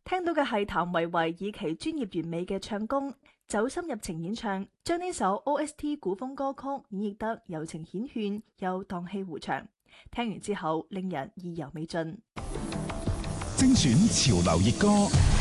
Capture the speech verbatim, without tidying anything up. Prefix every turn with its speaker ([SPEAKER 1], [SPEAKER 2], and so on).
[SPEAKER 1] 聽到嘅係譚維維以其專業完美嘅唱功，走心入情演唱，將呢首 O S T 古風歌曲演繹得柔情顯勸又蕩氣迴腸。聽完之後，令人意猶未盡。
[SPEAKER 2] 精選潮流熱歌。